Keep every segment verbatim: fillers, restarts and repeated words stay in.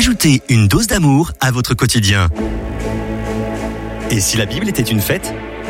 Ajoutez une dose d'amour à votre quotidien. Et si la Bible était une fête ?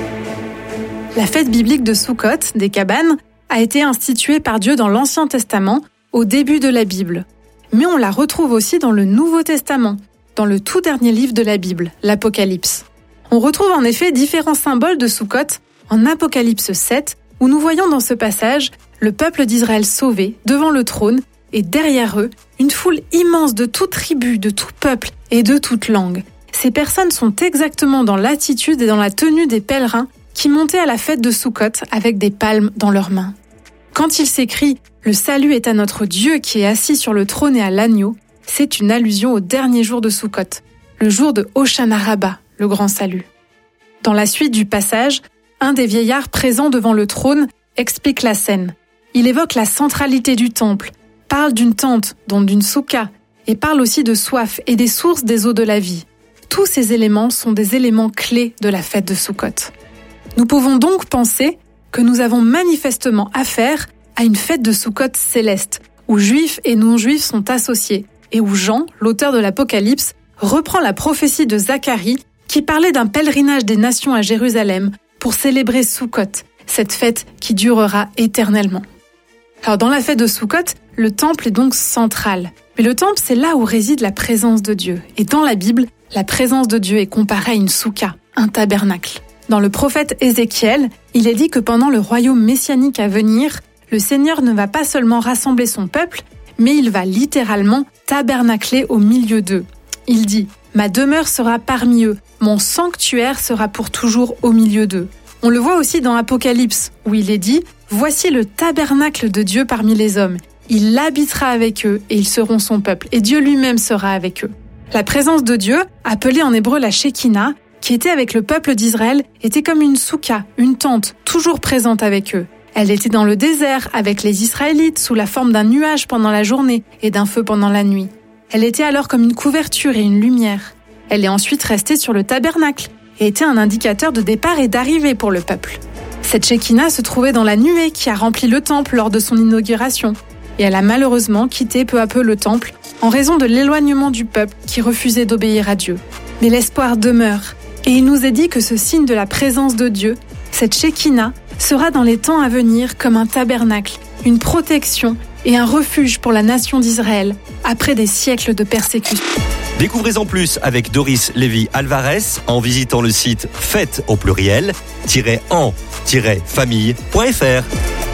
La fête biblique de Soukhot, des cabanes, a été instituée par Dieu dans l'Ancien Testament, au début de la Bible. Mais on la retrouve aussi dans le Nouveau Testament, dans le tout dernier livre de la Bible, l'Apocalypse. On retrouve en effet différents symboles de Soukhot en Apocalypse sept, où nous voyons dans ce passage le peuple d'Israël sauvé devant le trône et derrière eux, une foule immense de toute tribu, de tout peuple et de toute langue. Ces personnes sont exactement dans l'attitude et dans la tenue des pèlerins qui montaient à la fête de Soukhot avec des palmes dans leurs mains. Quand il s'écrit « Le salut est à notre Dieu qui est assis sur le trône et à l'agneau », c'est une allusion au dernier jour de Soukhot, le jour de Hoshana Rabbah, le grand salut. Dans la suite du passage, un des vieillards présents devant le trône explique la scène. Il évoque la centralité du temple, parle d'une tente, donc d'une soukha, et parle aussi de soif et des sources des eaux de la vie. Tous ces éléments sont des éléments clés de la fête de Soukhot. Nous pouvons donc penser que nous avons manifestement affaire à une fête de Soukhot céleste, où juifs et non-juifs sont associés, et où Jean, l'auteur de l'Apocalypse, reprend la prophétie de Zacharie qui parlait d'un pèlerinage des nations à Jérusalem pour célébrer Soukhot, cette fête qui durera éternellement. Alors dans la fête de Soukhot, le temple est donc central. Mais le temple, c'est là où réside la présence de Dieu. Et dans la Bible, la présence de Dieu est comparée à une soukha, un tabernacle. Dans le prophète Ézéchiel, il est dit que pendant le royaume messianique à venir, le Seigneur ne va pas seulement rassembler son peuple, mais il va littéralement tabernacler au milieu d'eux. Il dit « Ma demeure sera parmi eux, mon sanctuaire sera pour toujours au milieu d'eux ». On le voit aussi dans Apocalypse, où il est dit « Voici le tabernacle de Dieu parmi les hommes. Il habitera avec eux et ils seront son peuple, et Dieu lui-même sera avec eux. » La présence de Dieu, appelée en hébreu la Shekinah, qui était avec le peuple d'Israël, était comme une soukha, une tente, toujours présente avec eux. Elle était dans le désert avec les Israélites sous la forme d'un nuage pendant la journée et d'un feu pendant la nuit. Elle était alors comme une couverture et une lumière. Elle est ensuite restée sur le tabernacle et était un indicateur de départ et d'arrivée pour le peuple. Cette Shekinah se trouvait dans la nuée qui a rempli le temple lors de son inauguration. Et elle a malheureusement quitté peu à peu le temple en raison de l'éloignement du peuple qui refusait d'obéir à Dieu. Mais l'espoir demeure. Et il nous est dit que ce signe de la présence de Dieu, cette Shekinah, sera dans les temps à venir comme un tabernacle, une protection et un refuge pour la nation d'Israël après des siècles de persécution. Découvrez-en plus avec Doris Lévy Alvarez en visitant le site fête au pluriel, en famille point f r.